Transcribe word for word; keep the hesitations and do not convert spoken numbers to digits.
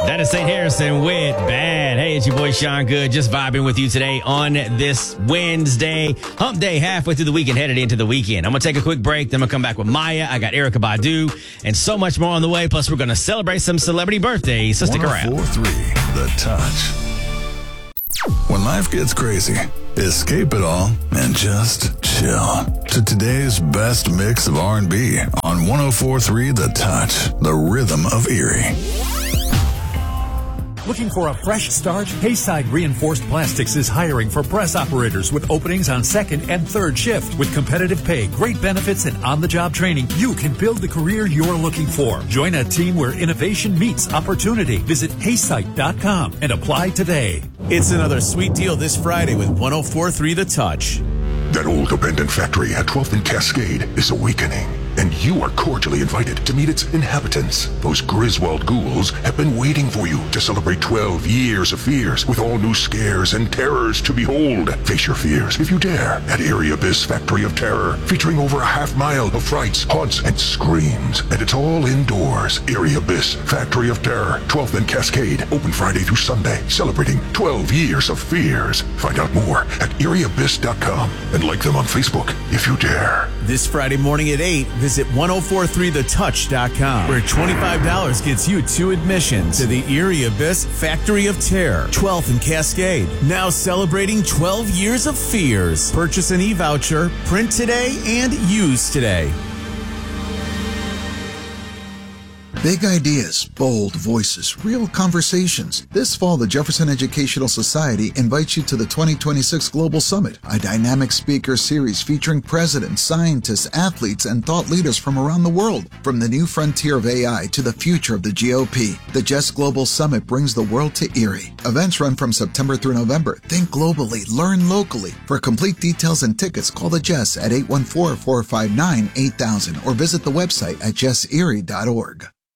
That is Saint Harrison with Bad. Hey, it's your boy Sean Good, just vibing with you today on this Wednesday. Hump day, halfway through the weekend, headed into the weekend. I'm going to take a quick break, then I'm going to come back with Maya. I got Erykah Badu and so much more on the way. Plus, we're going to celebrate some celebrity birthdays, so stick around. one oh four point three The Touch. When life gets crazy, escape it all and just chill to today's best mix of R and B on one oh four point three The Touch, the rhythm of Erie. Looking for a fresh start? Hayside Reinforced Plastics is hiring for press operators with openings on second and third shift. With competitive pay, great benefits, and on-the-job training, you can build the career you're looking for. Join a team where innovation meets opportunity. Visit haysite dot com and apply today. It's another sweet deal this Friday with one oh four point three The Touch. That old abandoned factory at twelfth and Cascade is awakening, and you are cordially invited to meet its inhabitants. Those Griswold ghouls have been waiting for you to celebrate twelve years of fears with all new scares and terrors to behold. Face your fears, if you dare, at Erie Abyss Factory of Terror, featuring over a half mile of frights, haunts, and screams. And it's all indoors. Erie Abyss Factory of Terror, twelfth and Cascade, open Friday through Sunday, celebrating twelve years of fears. Find out more at erie abyss dot com and like them on Facebook, if you dare. This Friday morning at eight, visit one oh four point three the touch dot com, where twenty-five dollars gets you two admissions to the Erie Abyss Factory of Terror, twelfth and Cascade. Now celebrating twelve years of fears. Purchase an e-voucher, print today, and use today. Big ideas, bold voices, real conversations. This fall, the Jefferson Educational Society invites you to the twenty twenty-six Global Summit, a dynamic speaker series featuring presidents, scientists, athletes, and thought leaders from around the world. From the new frontier of A I to the future of the G O P, the J E S Global Summit brings the world to Erie. Events run from September through November. Think globally, learn locally. For complete details and tickets, call the J E S at eight one four, four five nine, eight thousand or visit the website at jess erie dot org.